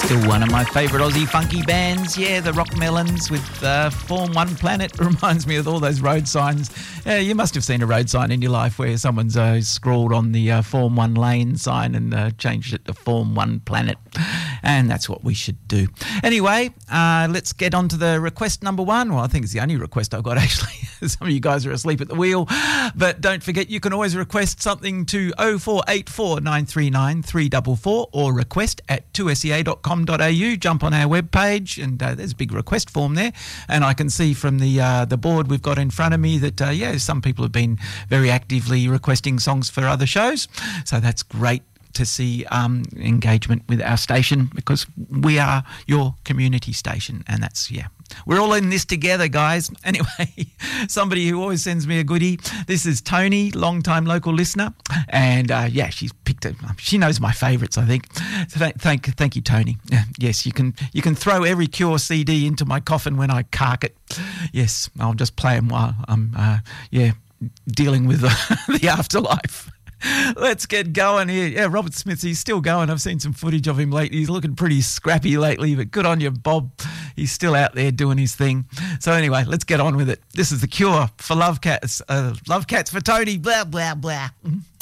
Still one of my favourite Aussie funky bands, yeah, the Rock Melons with Form 1 Planet. Reminds me of all those road signs. You must have seen a road sign in your life where someone's scrawled on the Form 1 lane sign and changed it to Form 1 Planet. And that's what we should do. Anyway, let's get on to the request number one. Well, I think it's the only request I've got, actually. Some of you guys are asleep at the wheel. But don't forget, you can always request something to 0484 939 344 or request at 2sea.com.au. Jump on our webpage and there's a big request form there. And I can see from the board we've got in front of me that, some people have been very actively requesting songs for other shows. So that's great to see engagement with our station, because we are your community station, and that's, we're all in this together, guys. Anyway, somebody who always sends me a goodie, this is Tony, long-time local listener, and she's picked it. She knows my favourites, I think. So thank you, Tony. Yes, you can throw every Cure CD into my coffin when I cark it. Yes, I'll just play them while I'm dealing with the afterlife. Let's get going here. Yeah, Robert Smith, he's still going. I've seen some footage of him lately. He's looking pretty scrappy lately, but good on you, Bob. He's still out there doing his thing. So anyway, let's get on with it. This is The Cure for Love Cats. Love Cats for Tony. Blah, blah, blah.